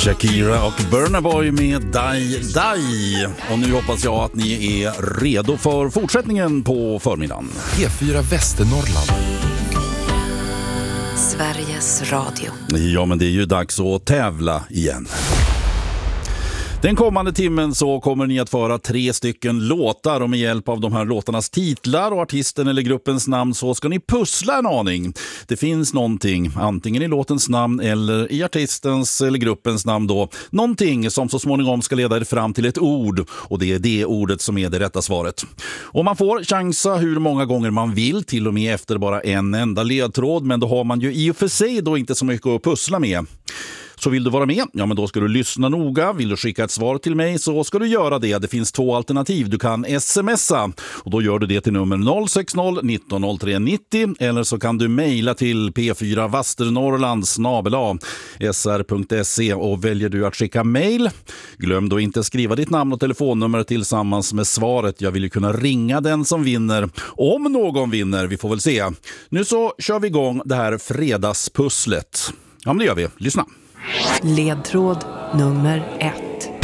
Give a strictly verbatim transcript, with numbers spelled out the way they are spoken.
Shakira och Burna Boy med Die Die. Och nu hoppas jag att ni är redo för fortsättningen på förmiddagen. P fyra Västernorrland. Sveriges Radio. Ja, men det är ju dags att tävla igen. Den kommande timmen så kommer ni att föra tre stycken låtar och med hjälp av de här låtarnas titlar och artisten eller gruppens namn så ska ni pussla en aning. Det finns någonting, antingen i låtens namn eller i artistens eller gruppens namn då, någonting som så småningom ska leda er fram till ett ord och det är det ordet som är det rätta svaret. Och man får chansa hur många gånger man vill, till och med efter bara en enda ledtråd, men då har man ju i och för sig då inte så mycket att pussla med. Så vill du vara med, ja men då ska du lyssna noga. Vill du skicka ett svar till mig så ska du göra det. Det finns två alternativ. Du kan smsa och då gör du det till nummer noll sex noll nitton noll tre nittio eller så kan du mejla till p fyra vasternorrland snabel-a s r punkt se och väljer du att skicka mejl. Glöm då inte skriva ditt namn och telefonnummer tillsammans med svaret. Jag vill ju kunna ringa den som vinner. Om någon vinner, vi får väl se. Nu så kör vi igång det här fredagspusslet. Ja men det gör vi. Lyssna. Ledtråd nummer ett.